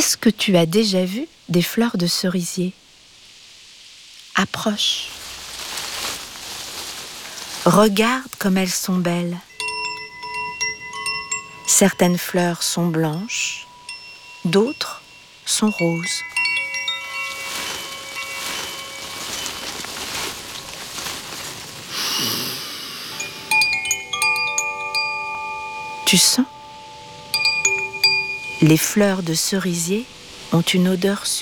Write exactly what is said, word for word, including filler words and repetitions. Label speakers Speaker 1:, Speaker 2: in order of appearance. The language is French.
Speaker 1: Est-ce que tu as déjà vu des fleurs de cerisier ? Approche. Regarde comme elles sont belles. Certaines fleurs sont blanches, d'autres sont roses. Tu sens ? Les fleurs de cerisier ont une odeur